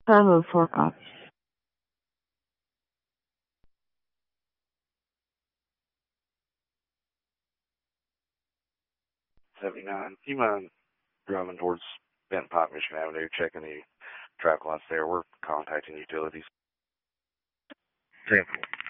Bravo 4 copies. 79. You mind driving towards Benton Pike, Michigan Avenue, checking the traffic lights there? We're contacting utilities. 10-4.